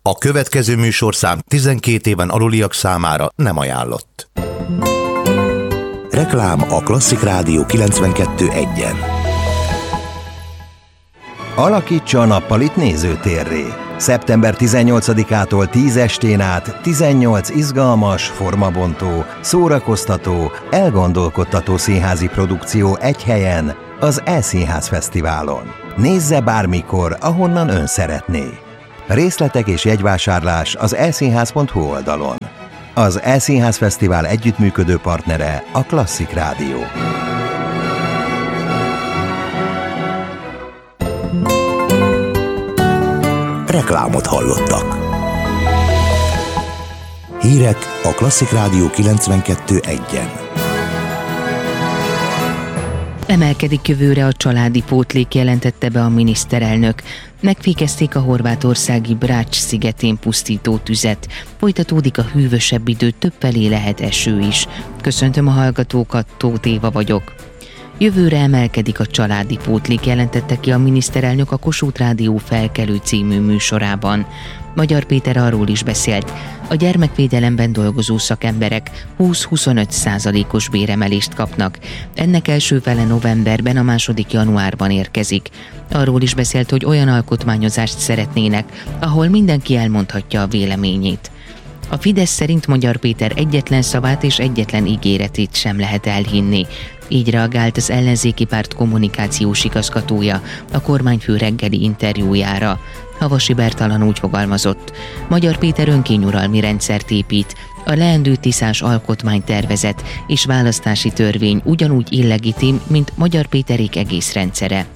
A következő műsorszám 12 éven aluliak számára nem ajánlott. Reklám a Klasszik Rádió 92.1-en. Alakítsa a nappalit nézőtérré. Szeptember 18-ától 10 estén át 18 izgalmas, formabontó, szórakoztató, elgondolkodtató színházi produkció egy helyen, az E-Színház Fesztiválon. Nézze bármikor, ahonnan ön szeretné. Részletek és jegyvásárlás az eszínház.hu oldalon. Az E-Színház Fesztivál együttműködő partnere a Klasszik Rádió. Reklámot hallottak. Hírek a Klasszik Rádió 92.1-en. Emelkedik jövőre a családi pótlék, jelentette be a miniszterelnök. Megfékezték a horvátországi Brač szigetén pusztító tüzet. Folytatódik a hűvösebb idő, többfelé lehet eső is. Köszöntöm a hallgatókat, Tóth Éva vagyok. Jövőre emelkedik a családi pótlék, jelentette ki a miniszterelnök a Kossuth Rádió Felkelő című műsorában. Magyar Péter arról is beszélt, a gyermekvédelemben dolgozó szakemberek 20-25%-os béremelést kapnak. Ennek első fele novemberben, a második januárban érkezik. Arról is beszélt, hogy olyan alkotmányozást szeretnének, ahol mindenki elmondhatja a véleményét. A Fidesz szerint Magyar Péter egyetlen szavát és egyetlen ígéretét sem lehet elhinni. Így reagált az ellenzéki párt kommunikációs igazgatója a kormányfő reggeli interjújára. Havasi Bertalan úgy fogalmazott: Magyar Péter önkényuralmi rendszert épít, a leendő tiszás alkotmánytervezet és választási törvény ugyanúgy illegitim, mint Magyar Péterék egész rendszere.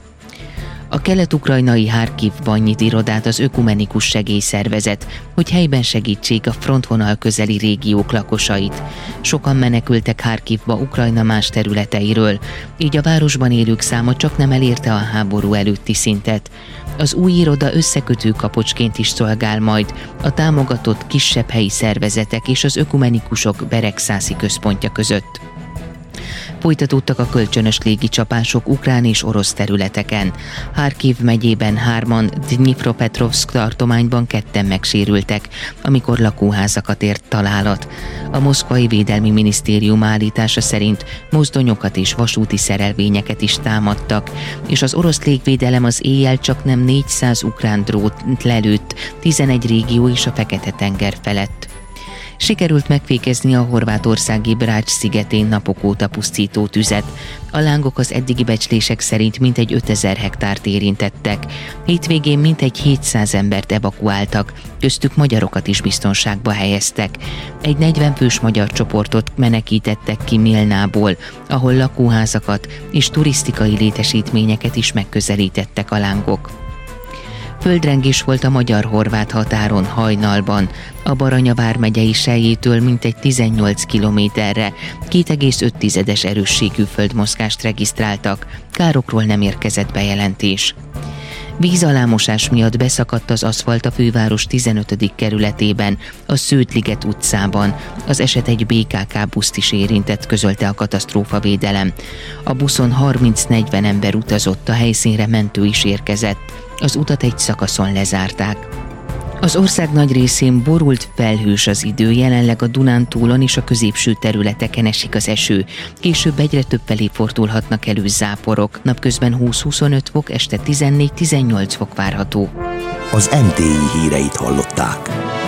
A kelet-ukrajnai Harkivban nyit irodát az Ökumenikus Segélyszervezet, hogy helyben segítsék a frontvonal közeli régiók lakosait. Sokan menekültek Harkivba Ukrajna más területeiről, így a városban élők száma csaknem elérte a háború előtti szintet. Az új iroda összekötő kapocsként is szolgál majd a támogatott kisebb helyi szervezetek és az ökumenikusok Beregszászi központja között. Folytatódtak a kölcsönös légicsapások ukrán és orosz területeken. Harkiv megyében 3-an, Dnyipropetrovszk tartományban 2-en megsérültek, amikor lakóházakat ért találat. A moszkvai védelmi minisztérium állítása szerint mozdonyokat és vasúti szerelvényeket is támadtak, és az orosz légvédelem az éjjel csaknem 400 ukrán drót lelőtt 11 régió és a Fekete-tenger felett. Sikerült megfékezni a horvátországi Brač szigetén napok óta pusztító tüzet. A lángok az eddigi becslések szerint mintegy 5000 hektárt érintettek. Hétvégén mintegy 700 embert evakuáltak, köztük magyarokat is biztonságba helyeztek. Egy 40 fős magyar csoportot menekítettek ki Milnából, ahol lakóházakat és turisztikai létesítményeket is megközelítettek a lángok. Földrengés volt a magyar-horvát határon hajnalban. A Baranya vármegyei Selyétől mintegy 18 kilométerre 2,5-es erősségű földmozgást regisztráltak. Károkról nem érkezett bejelentés. Vízalámosás miatt beszakadt az aszfalt a főváros 15. kerületében, a Szőtt-liget utcában. Az eset egy BKK buszt is érintett, közölte a katasztrófavédelem. A buszon 30-40 ember utazott, a helyszínre mentő is érkezett. Az utat egy szakaszon lezárták. Az ország nagy részén borult, felhős az idő, jelenleg a Dunántúlon és a középső területeken esik az eső. Később egyre több felé fordulhatnak elő záporok, napközben 20-25 fok, este 14-18 fok várható. Az MTI híreit hallották.